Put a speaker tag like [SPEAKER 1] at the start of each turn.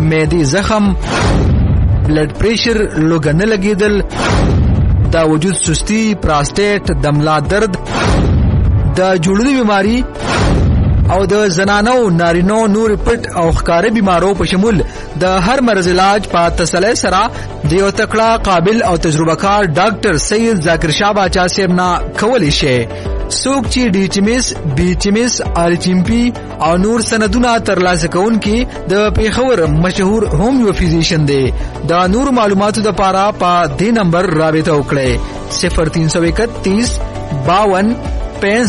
[SPEAKER 1] معدې زخم، بلډ پریشر، لوګه نه لګېدل، د وجود سستی، پراسټیټ، د ملا درد، د جوړونې بیماری او د زنانو نارینو نور پټ او ښکاره بیمارو په شمول د هر مرض علاج په تسلۍ سره د یو تکړه، قابل او تجربه کار ډاکټر سید ذاکر شاه باچا صاحب نه کولی شي. څوک چې ډي ایچ ایم ایس، بي ایچ ایم ایس، آر ایچ ایم پی او نور سندونه ترلاسه کوونکي د پیښور مشهور هومیو فزیشن دی. د نور معلوماتو لپاره په دې نمبر رابطه وکړئ 0331 52